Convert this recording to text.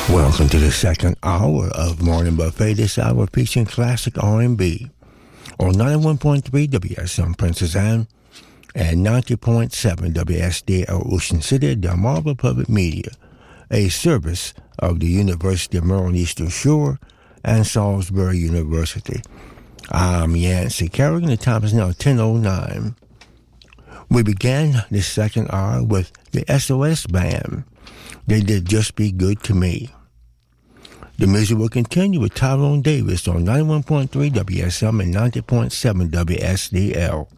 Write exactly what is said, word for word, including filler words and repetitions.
Welcome to the second hour of Morning Buffet. This hour featuring classic R and B on ninety-one point three W S M Princess Anne and ninety point seven W S D L Ocean City, Delmarva Public Media, a service of the University of Maryland Eastern Shore and Salisbury University. I'm Yancey Kerrigan. The time is now ten oh nine. We began this second hour with the S O S Band. They did Just Be Good to Me. The music will continue with Tyrone Davis on ninety-one point three W S M and ninety point seven W S D L.